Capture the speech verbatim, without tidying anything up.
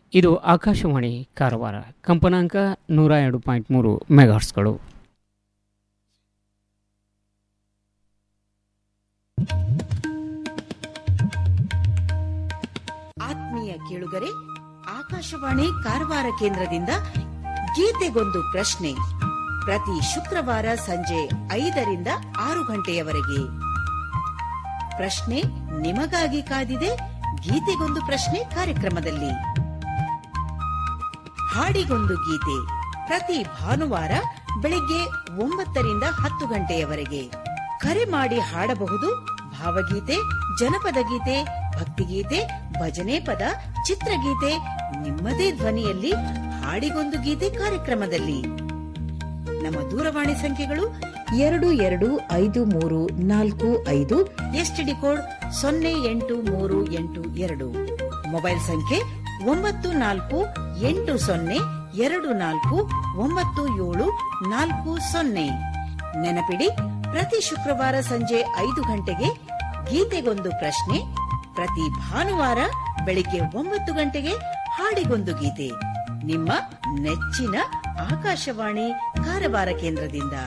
ಇದು ಆಕಾಶವಾಣಿ ಕಾರವಾರ, ಕಂಪನಾಂಕ ನೂರ ಎರಡು ಪಾಯಿಂಟ್ ಮೂರು ಮೆಗಾಹರ್ಟ್ಸ್ಗಳು. ಆತ್ಮೀಯ ಕೇಳುಗರೆ, ಆಕಾಶವಾಣಿ ಕಾರವಾರ ಕೇಂದ್ರದಿಂದ ಗೀತೆಗೊಂದು ಪ್ರಶ್ನೆ ಪ್ರತಿ ಶುಕ್ರವಾರ ಸಂಜೆ ಐದರಿಂದ ಆರು ಗಂಟೆಯವರೆಗೆ. ಪ್ರಶ್ನೆ ನಿಮಗಾಗಿ ಕಾದಿದೆ ಗೀತೆಗೊಂದು ಪ್ರಶ್ನೆ ಕಾರ್ಯಕ್ರಮದಲ್ಲಿ. ಹಾಡಿಗೊಂದು ಗೀತೆ ಪ್ರತಿ ಭಾನುವಾರ ಬೆಳಿಗ್ಗೆ ಒಂಬತ್ತರಿಂದ ಹತ್ತು ಗಂಟೆಯವರೆಗೆ. ಕರೆ ಮಾಡಿ ಹಾಡಬಹುದು ಭಾವಗೀತೆ, ಜನಪದ ಗೀತೆ, ಭಕ್ತಿಗೀತೆ, ಭಜನೆ ಪದ, ಚಿತ್ರಗೀತೆ ನಿಮ್ಮದೇ ಧ್ವನಿಯಲ್ಲಿ ಹಾಡಿಗೊಂದು ಗೀತೆ ಕಾರ್ಯಕ್ರಮದಲ್ಲಿ. ನಮ್ಮ ದೂರವಾಣಿ ಸಂಖ್ಯೆಗಳು ಎರಡು ಎರಡು ಐದು ಮೂರು ನಾಲ್ಕು ಐದು, ಎಸ್ಟಿಡಿ ಕೋಡ್ ಸೊನ್ನೆ ಎಂಟು ಮೂರು ಎಂಟು ಎರಡು, ಮೊಬೈಲ್ ಸಂಖ್ಯೆ ಒಂಬತ್ತು ನಾಲ್ಕು ಎಂಟು ಸೊನ್ನೆ ಎರಡು ನಾಲ್ಕು ಒಂಬತ್ತು ಏಳು ನಾಲ್ಕು ಸೊನ್ನೆ. ನೆನಪಿಡಿ, ಪ್ರತಿ ಶುಕ್ರವಾರ ಸಂಜೆ ಐದು ಗಂಟೆಗೆ ಗೀತೆಗೊಂದು ಪ್ರಶ್ನೆ, ಪ್ರತಿ ಭಾನುವಾರ ಬೆಳಿಗ್ಗೆ ಒಂಬತ್ತು ಗಂಟೆಗೆ ಹಾಡಿಗೊಂದು ಗೀತೆ. ನಿಮ್ಮ ನೆಚ್ಚಿನ ಆಕಾಶವಾಣಿ ಕಾರವಾರ ಕೇಂದ್ರದಿಂದ.